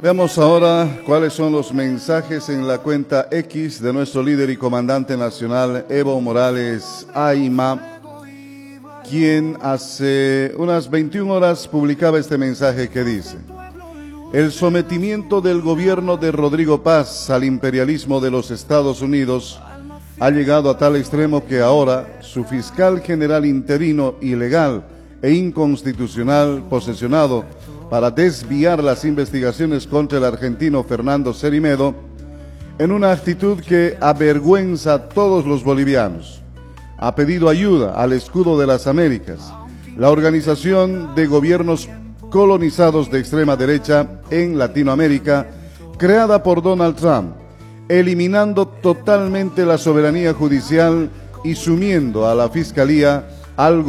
Veamos ahora cuáles son los mensajes en la cuenta X de nuestro líder y comandante nacional Evo Morales Ayma, quien hace unas 21 horas publicaba este mensaje que dice: el sometimiento del gobierno de Rodrigo Paz al imperialismo de los Estados Unidos ha llegado a tal extremo que ahora su fiscal general interino, ilegal e inconstitucional, posesionado para desviar las investigaciones contra el argentino Fernando Cermedo, en una actitud que avergüenza a todos los bolivianos, ha pedido ayuda al Escudo de las Américas, la organización de gobiernos colonizados de extrema derecha en Latinoamérica, creada por Donald Trump, eliminando totalmente la soberanía judicial y sumiendo a la Fiscalía al